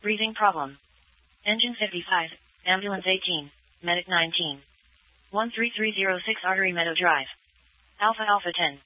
Breathing problem. Engine 55, Ambulance 18, Medic 19. 13306 Artery Meadow Drive. Alpha Alpha 10.